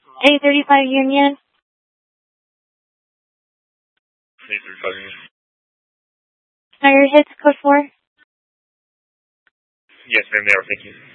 A35 Union. A35 Union. Are your hits code 4? Yes, ma'am, they are. Thank you.